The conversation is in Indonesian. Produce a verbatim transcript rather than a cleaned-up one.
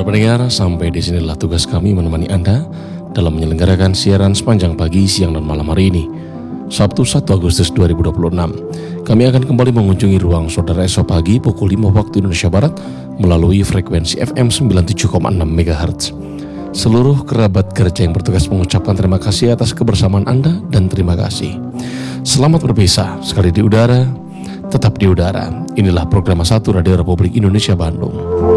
Saudara pendengar, sampai di sinilah tugas kami menemani Anda dalam menyelenggarakan siaran sepanjang pagi, siang, dan malam hari ini, Sabtu satu Agustus dua ribu dua puluh enam. Kami akan kembali mengunjungi ruang saudara esok pagi pukul lima waktu Indonesia Barat melalui frekuensi F M sembilan puluh tujuh koma enam megahertz. Seluruh kerabat kerja yang bertugas mengucapkan terima kasih atas kebersamaan Anda dan terima kasih. Selamat berpisah, sekali di udara, tetap di udara. Inilah program satu Radio Republik Indonesia Bandung.